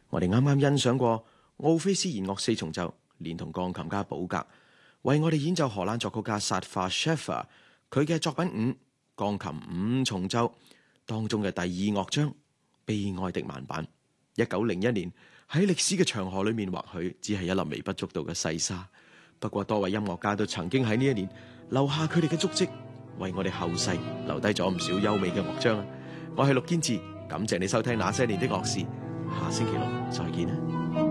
我哋啱啱欣賞過奧菲斯弦樂四重奏，連同鋼琴家寶格為我哋演奏荷蘭作曲家薩法謝弗佢嘅作品鋼琴五重奏當中嘅第二樂章《悲哀的慢板》。1901年喺歷史嘅長河裏面，或許只係一粒微不足道嘅細沙，不過多位音樂家都曾經喺呢一年留下佢哋嘅足跡，為我哋後世留低咗唔少優美嘅樂章。我係陸堅志，感謝你收聽那些年的樂事，下星期六再見啦。